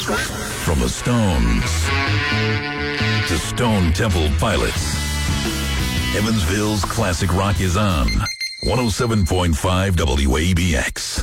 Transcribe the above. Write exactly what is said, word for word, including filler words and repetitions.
From the Stones to Stone Temple Pilots, Evansville's classic rock is on one oh seven point five W A B X.